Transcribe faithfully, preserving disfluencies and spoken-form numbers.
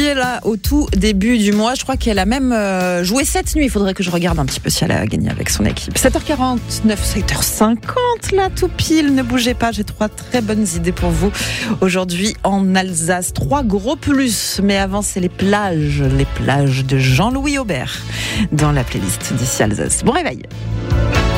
Toupie, là, au tout début du mois. Je crois qu'elle a même euh, joué cette nuit. Il faudrait que je regarde un petit peu si elle a gagné avec son équipe. sept heures quarante-neuf, sept heures cinquante, la Toupie. Ne bougez pas, j'ai trois très bonnes idées pour vous. Aujourd'hui, en Alsace, trois gros plus. Mais avant, c'est les plages. Les plages de Jean-Louis Aubert dans la playlist d'ici Alsace. Bon réveil.